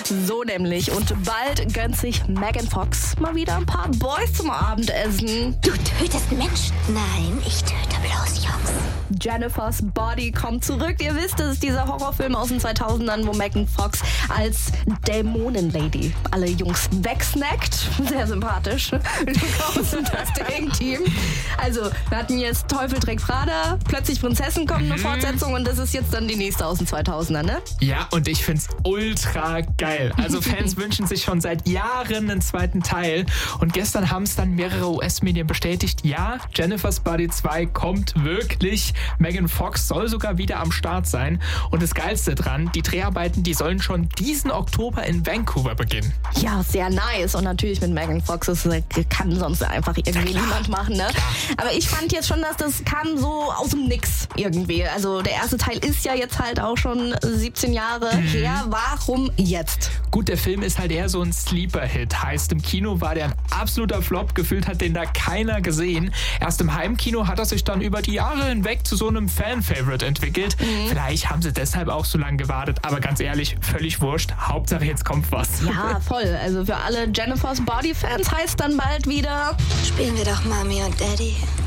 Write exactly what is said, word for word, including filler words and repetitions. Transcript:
So nämlich. Und bald gönnt sich Megan Fox mal wieder ein paar Boys zum Abendessen. Du tötest Menschen? Nein, ich töte bloß Jungs. Jennifer's Body kommt zurück. Ihr wisst, das ist dieser Horrorfilm aus den zweitausendern, wo Megan Fox als Dämonenlady alle Jungs wegsnackt. Sehr sympathisch. Aus dem Testing-Team. Also, wir hatten jetzt Teufel trägt Prada, plötzlich Prinzessin kommt eine Fortsetzung und das ist jetzt dann die nächste aus den zweitausendern, ne? Ja, und ich find's ultra geil. Also Fans wünschen sich schon seit Jahren einen zweiten Teil und gestern haben es dann mehrere U S-Medien bestätigt, ja, Jennifer's Body zwei kommt wirklich. Megan Fox soll sogar wieder am Start sein und das Geilste dran, die Dreharbeiten, die sollen schon diesen Oktober in Vancouver beginnen. Ja, sehr nice und natürlich mit Megan Fox, das kann sonst einfach irgendwie niemand machen, ne? Aber ich fand jetzt schon, dass das kam so aus dem Nix irgendwie. Also der erste Teil ist ja jetzt halt auch schon siebzehn Jahre mhm. her. Warum jetzt? Gut, der Film ist halt eher so ein Sleeper-Hit. Heißt, im Kino war der ein absoluter Flop. Gefühlt hat den da keiner gesehen. Erst im Heimkino hat er sich dann über die Jahre hinweg zu so einem Fan-Favorite entwickelt. Mhm. Vielleicht haben sie deshalb auch so lange gewartet. Aber ganz ehrlich, völlig wurscht. Hauptsache, jetzt kommt was. Ja, voll. Also für alle Jennifer's Body-Fans heißt dann bald wieder... Spielen wir doch Mami und Daddy.